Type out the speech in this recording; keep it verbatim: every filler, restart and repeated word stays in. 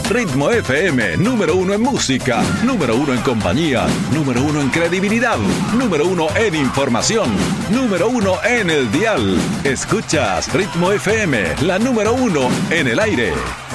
Ritmo F M, número uno en música, número uno en compañía, número uno en credibilidad, número uno en información, número uno en el dial. Escuchas Ritmo F M, la número uno en el aire.